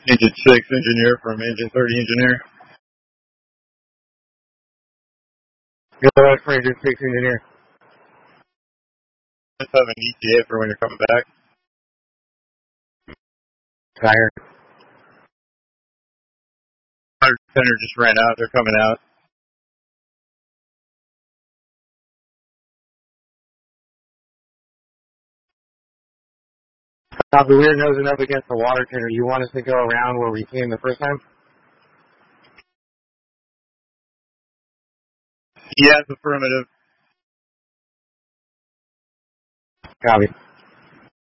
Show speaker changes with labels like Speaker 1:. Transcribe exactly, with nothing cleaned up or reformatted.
Speaker 1: Engine six engineer from engine thirty engineer.
Speaker 2: Go ahead for engine six engineer.
Speaker 1: Just have an E T A for when you're coming back.
Speaker 2: Tire.
Speaker 1: Our center just ran out. They're coming out.
Speaker 2: Copy. We're nosing up against the water tender. You want us to go around where we came the first time?
Speaker 1: Yes, affirmative.
Speaker 2: Copy.